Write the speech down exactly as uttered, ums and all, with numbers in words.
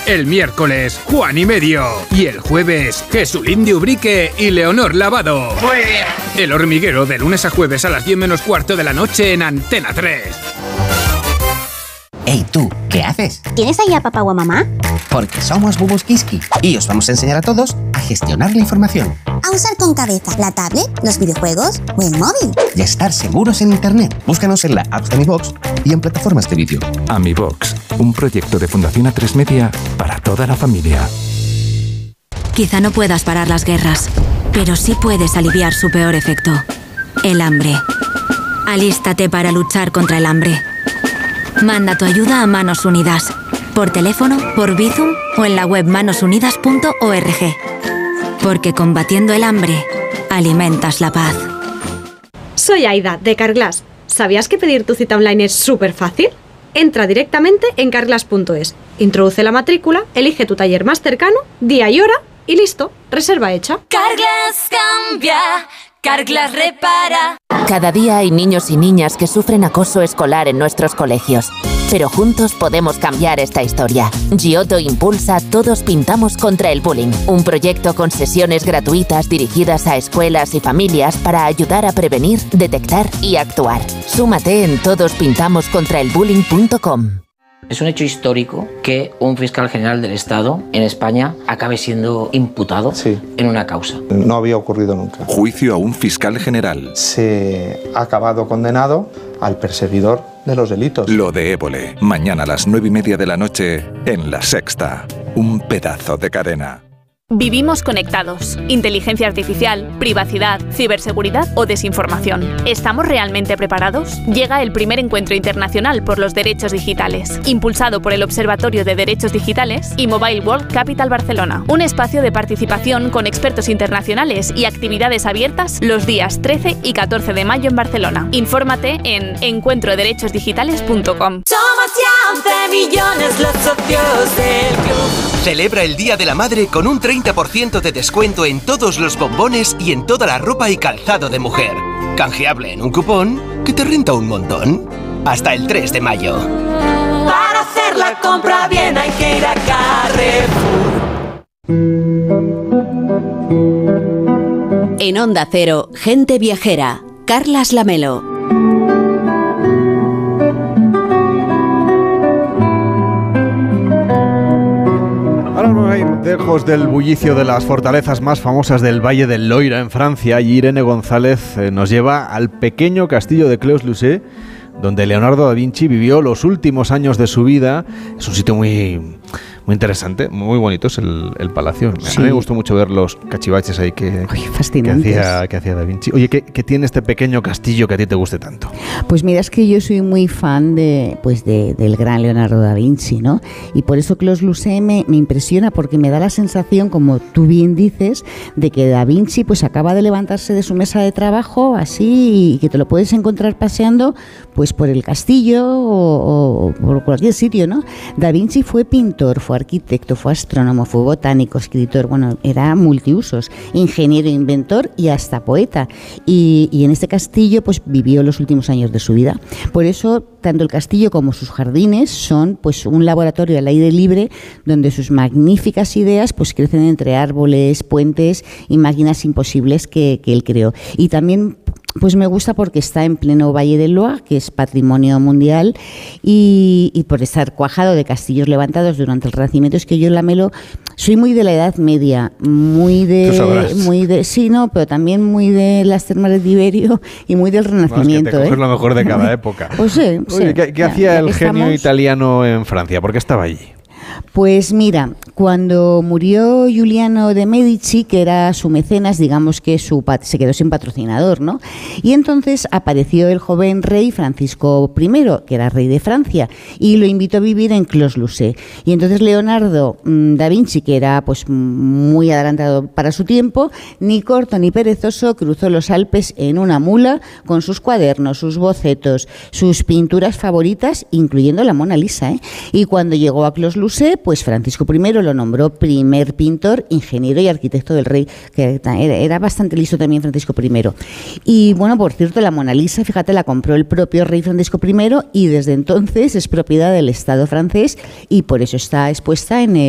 El miércoles, Juan y Medio. Y el jueves, Jesulín de Ubrique y Leonor Lavado. Muy bien. El Hormiguero, de lunes a jueves a las diez menos cuarto de la noche en Antena tres. Ey, tú, ¿qué haces? ¿Tienes ahí a papá o a mamá? Porque somos Bubus Kiski y os vamos a enseñar a todos a gestionar la información. A usar con cabeza la tablet, los videojuegos o el móvil. Y a estar seguros en Internet. Búscanos en la app de AmiBox y en plataformas de vídeo. AmiBox, un proyecto de Fundación A tres Media para toda la familia. Quizá no puedas parar las guerras, pero sí puedes aliviar su peor efecto, el hambre. Alístate para luchar contra el hambre. Manda tu ayuda a Manos Unidas, por teléfono, por Bizum o en la web manos unidas punto org. Porque combatiendo el hambre, alimentas la paz. Soy Aida, de Carglass. ¿Sabías que pedir tu cita online es súper fácil? Entra directamente en carglass punto es, introduce la matrícula, elige tu taller más cercano, día y hora y listo, reserva hecha. Carglass cambia, Carglass repara. Cada día hay niños y niñas que sufren acoso escolar en nuestros colegios. Pero juntos podemos cambiar esta historia. Giotto impulsa Todos Pintamos contra el Bullying, un proyecto con sesiones gratuitas dirigidas a escuelas y familias para ayudar a prevenir, detectar y actuar. Súmate en todos pintamos contra el bullying punto com. Es un hecho histórico que un fiscal general del Estado en España acabe siendo imputado sí. en una causa. No había ocurrido nunca. Juicio a un fiscal general. Se ha acabado condenado al perseguidor de los delitos. Lo de Évole, mañana a las nueve y media de la noche en La Sexta. Un pedazo de cadena. Vivimos conectados. Inteligencia artificial, privacidad, ciberseguridad o desinformación. ¿Estamos realmente preparados? Llega el primer encuentro internacional por los derechos digitales, impulsado por el Observatorio de Derechos Digitales y Mobile World Capital Barcelona. Un espacio de participación con expertos internacionales y actividades abiertas los días trece y catorce de mayo en Barcelona. Infórmate en encuentro derechos digitales punto com. Somos ya once millones los socios del club. Celebra el Día de la Madre con un treinta por ciento de descuento en todos los bombones y en toda la ropa y calzado de mujer. Canjeable en un cupón que te renta un montón. Hasta el tres de mayo. Para hacer la compra bien hay que ir a Carrefour. En Onda Cero, Gente Viajera, Carlas Lamelo. Ahora nos hay lejos del bullicio de las fortalezas más famosas del Valle del Loira en Francia y Irene González eh, nos lleva al pequeño castillo de Clos-Lucé, donde Leonardo da Vinci vivió los últimos años de su vida. Es un sitio muy, muy interesante, muy bonito es el, el palacio. Sí. A mí me gustó mucho ver los cachivaches ahí que, Uy, que, hacía, que hacía da Vinci. Oye, ¿qué, ¿qué tiene este pequeño castillo que a ti te guste tanto? Pues mira, es que yo soy muy fan de, pues de, del gran Leonardo da Vinci, ¿no? Y por eso Clos-Lucé me, me impresiona, porque me da la sensación, como tú bien dices, de que da Vinci pues acaba de levantarse de su mesa de trabajo así, y que te lo puedes encontrar paseando pues por el castillo o, o por cualquier sitio, ¿no? Da Vinci fue pintor, fue arquitecto, fue astrónomo, fue botánico, escritor, bueno, era multiusos, ingeniero, inventor y hasta poeta. Y, y en este castillo pues vivió los últimos años de su vida. Por eso, tanto el castillo como sus jardines son pues un laboratorio al aire libre donde sus magníficas ideas pues crecen entre árboles, puentes y máquinas imposibles que, que él creó. Y también pues me gusta porque está en pleno Valle del Loire, que es patrimonio mundial, y, y por estar cuajado de castillos levantados durante el Renacimiento. Es que yo, Lamelo, soy muy de la Edad Media, muy de, muy de, sí, no, pero también muy de las termas de Tiberio y muy del Renacimiento. No, es que te coges ¿eh? lo mejor de cada época. Pues sí, Oye, sí, ¿qué, qué ya, hacía ya el genio estamos... italiano en Francia? ¿Por qué estaba allí? Pues mira, cuando murió Giuliano de Medici, que era su mecenas, digamos que su pat- se quedó sin patrocinador, ¿no? Y entonces apareció el joven rey Francisco primero, que era rey de Francia, y lo invitó a vivir en Clos-Lucé. Y entonces Leonardo mmm, da Vinci, que era pues muy adelantado para su tiempo, ni corto ni perezoso, cruzó los Alpes en una mula con sus cuadernos, sus bocetos, sus pinturas favoritas, incluyendo la Mona Lisa, ¿eh? Y cuando llegó a Clos-Lucé, pues Francisco primero lo nombró primer pintor, ingeniero y arquitecto del rey, que era, era bastante listo también Francisco primero. Y bueno, por cierto, la Mona Lisa, fíjate, la compró el propio rey Francisco primero y desde entonces es propiedad del Estado francés y por eso está expuesta en el